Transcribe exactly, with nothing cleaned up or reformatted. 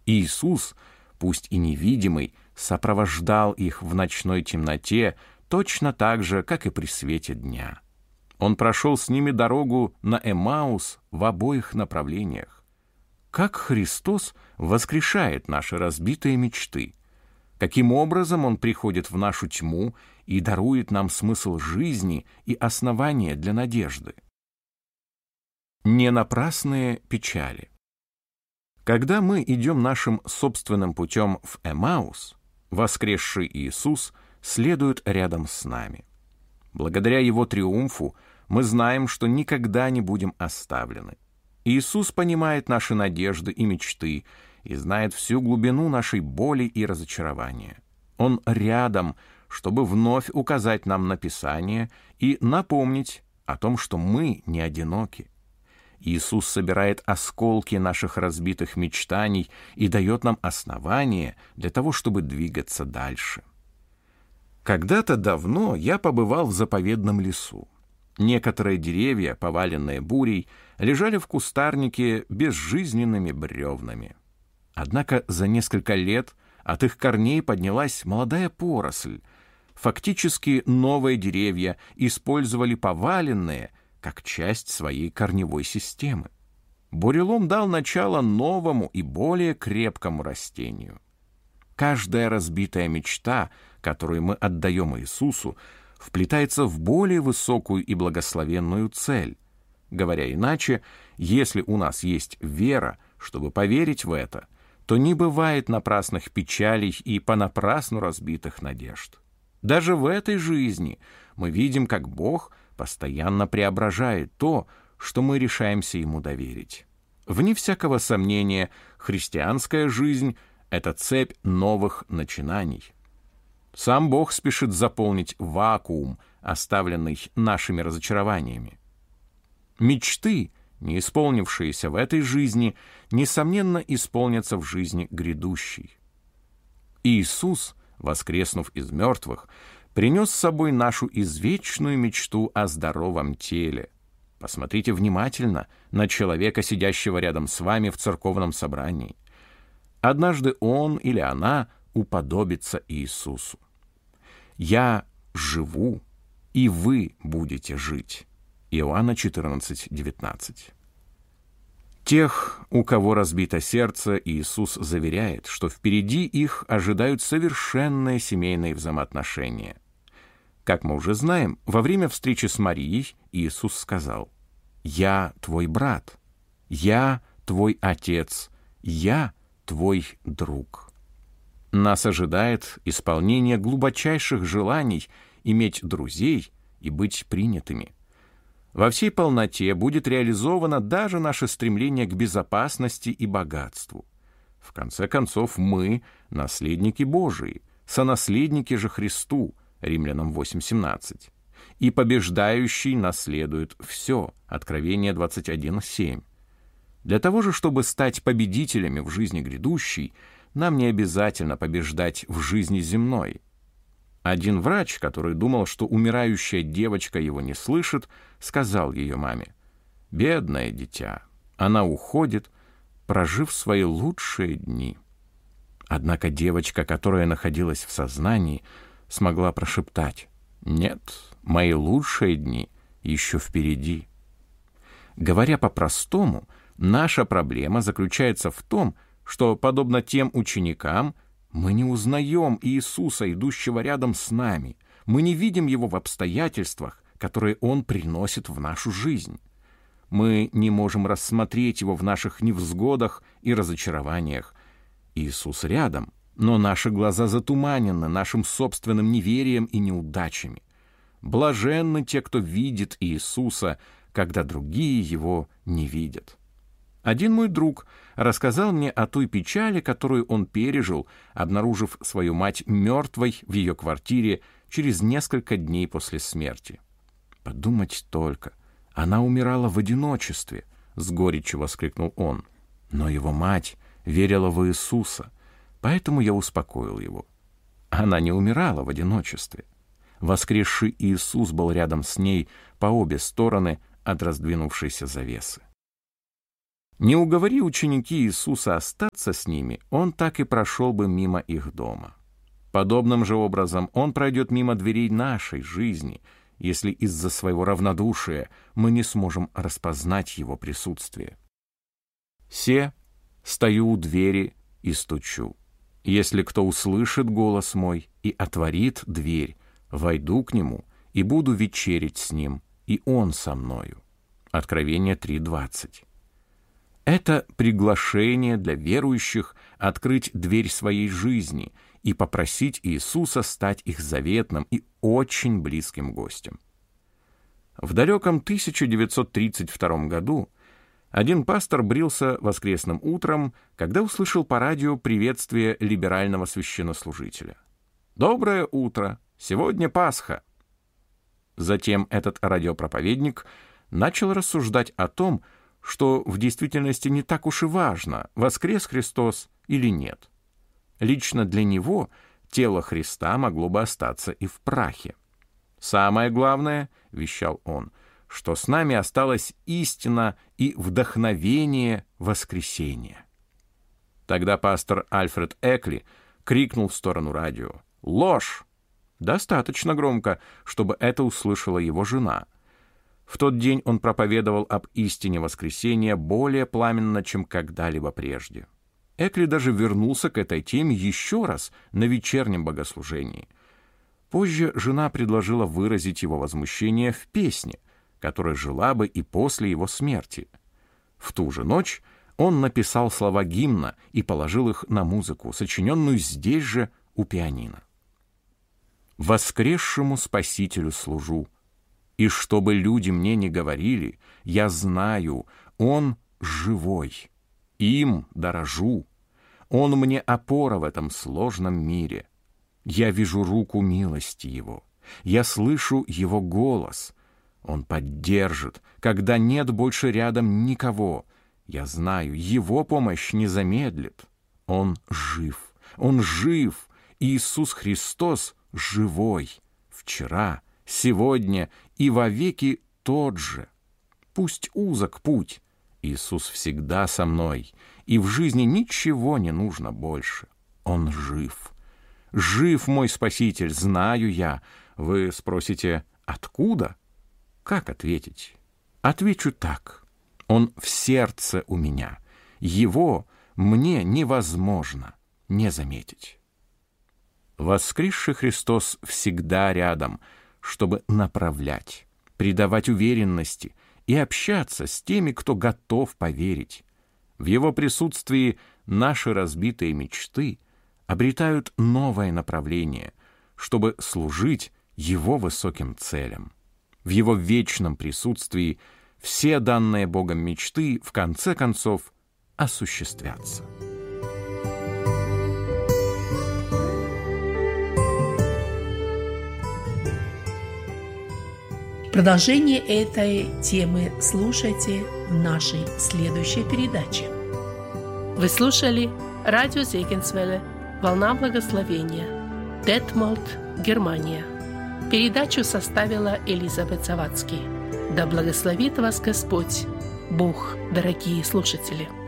Иисус, пусть и невидимый, сопровождал их в ночной темноте точно так же, как и при свете дня. Он прошел с ними дорогу на Эмаус в обоих направлениях. Как Христос воскрешает наши разбитые мечты? Каким образом Он приходит в нашу тьму и дарует нам смысл жизни и основания для надежды? Не напрасные печали. Когда мы идем нашим собственным путем в Эмаус, воскресший Иисус следует рядом с нами. Благодаря Его триумфу мы знаем, что никогда не будем оставлены. Иисус понимает наши надежды и мечты и знает всю глубину нашей боли и разочарования. Он рядом, чтобы вновь указать нам на Писание и напомнить о том, что мы не одиноки. Иисус собирает осколки наших разбитых мечтаний и дает нам основания для того, чтобы двигаться дальше. Когда-то давно я побывал в заповедном лесу. Некоторые деревья, поваленные бурей, лежали в кустарнике безжизненными бревнами. Однако за несколько лет от их корней поднялась молодая поросль. Фактически новые деревья использовали поваленные как часть своей корневой системы. Бурелом дал начало новому и более крепкому растению. Каждая разбитая мечта, которую мы отдаем Иисусу, вплетается в более высокую и благословенную цель. Говоря иначе, если у нас есть вера, чтобы поверить в это, то не бывает напрасных печалей и понапрасну разбитых надежд. Даже в этой жизни мы видим, как Бог постоянно преображает то, что мы решаемся Ему доверить. Вне всякого сомнения, христианская жизнь — это цепь новых начинаний. Сам Бог спешит заполнить вакуум, оставленный нашими разочарованиями. Мечты, не исполнившиеся в этой жизни, несомненно, исполнятся в жизни грядущей. Иисус, воскреснув из мертвых, принес с собой нашу извечную мечту о здоровом теле. Посмотрите внимательно на человека, сидящего рядом с вами в церковном собрании. Однажды он или она уподобится Иисусу. «Я живу, и вы будете жить». Иоанна четырнадцать девятнадцать. Тех, у кого разбито сердце, Иисус заверяет, что впереди их ожидают совершенные семейные взаимоотношения. Как мы уже знаем, во время встречи с Марией Иисус сказал: «Я твой брат, я твой отец, я твой друг». Нас ожидает исполнение глубочайших желаний иметь друзей и быть принятыми. Во всей полноте будет реализовано даже наше стремление к безопасности и богатству. В конце концов, мы — наследники Божии, сонаследники же Христу, Римлянам восемь семнадцать. И побеждающий наследует все, Откровение двадцать один семь. Для того же, чтобы стать победителями в жизни грядущей, нам не обязательно побеждать в жизни земной. Один врач, который думал, что умирающая девочка его не слышит, сказал ее маме: «Бедное дитя, она уходит, прожив свои лучшие дни». Однако девочка, которая находилась в сознании, смогла прошептать: «Нет, мои лучшие дни еще впереди». Говоря по-простому, наша проблема заключается в том, что, подобно тем ученикам, мы не узнаем Иисуса, идущего рядом с нами. Мы не видим Его в обстоятельствах, которые Он приносит в нашу жизнь. Мы не можем рассмотреть Его в наших невзгодах и разочарованиях. Иисус рядом, но наши глаза затуманены нашим собственным неверием и неудачами. Блаженны те, кто видит Иисуса, когда другие Его не видят. Один мой друг рассказал мне о той печали, которую он пережил, обнаружив свою мать мертвой в ее квартире через несколько дней после смерти. «Подумать только, она умирала в одиночестве», — с горечью воскликнул он. Но его мать верила в Иисуса, поэтому я успокоил его. Она не умирала в одиночестве. Воскресший Иисус был рядом с ней по обе стороны от раздвинувшейся завесы. Не уговори ученики Иисуса остаться с ними, он так и прошел бы мимо их дома. Подобным же образом он пройдет мимо дверей нашей жизни, если из-за своего равнодушия мы не сможем распознать его присутствие. «Се, стою у двери и стучу. Если кто услышит голос мой и отворит дверь, войду к нему и буду вечерить с ним, и он со мною». Откровение три двадцать. Это приглашение для верующих открыть дверь своей жизни и попросить Иисуса стать их заветным и очень близким гостем. В далеком тысяча девятьсот тридцать втором году один пастор брился воскресным утром, когда услышал по радио приветствие либерального священнослужителя. «Доброе утро! Сегодня Пасха!» Затем этот радиопроповедник начал рассуждать о том, что в действительности не так уж и важно, воскрес Христос или нет. Лично для него тело Христа могло бы остаться и в прахе. «Самое главное, — вещал он, — что с нами осталась истина и вдохновение воскресения». Тогда пастор Альфред Экли крикнул в сторону радио: «Ложь!» Достаточно громко, чтобы это услышала его жена. В тот день он проповедовал об истине воскресения более пламенно, чем когда-либо прежде. Экли даже вернулся к этой теме еще раз на вечернем богослужении. Позже жена предложила выразить его возмущение в песне, которая жила бы и после его смерти. В ту же ночь он написал слова гимна и положил их на музыку, сочиненную здесь же у пианино. «Воскресшему Спасителю служу, и чтобы люди мне не говорили, я знаю, Он живой, им дорожу, Он мне опора в этом сложном мире. Я вижу руку милости Его, я слышу Его голос, Он поддержит, когда нет больше рядом никого. Я знаю, Его помощь не замедлит. Он жив, Он жив, Иисус Христос живой, вчера, сегодня и вовеки тот же. Пусть узок путь, Иисус всегда со мной, и в жизни ничего не нужно больше. Он жив. Жив мой Спаситель, знаю я. Вы спросите, откуда? Как ответить? Отвечу так. Он в сердце у меня. Его мне невозможно не заметить. Воскресший Христос всегда рядом, чтобы направлять, придавать уверенности и общаться с теми, кто готов поверить. В Его присутствии наши разбитые мечты обретают новое направление, чтобы служить Его высоким целям. В Его вечном присутствии все данные Богом мечты в конце концов осуществятся. Продолжение этой темы слушайте в нашей следующей передаче. Вы слушали радио Зегенсвелле «Волна благословения», Детмолд, Германия. Передачу составила Элизабет Завадский. Да благословит вас Господь, Бог, дорогие слушатели!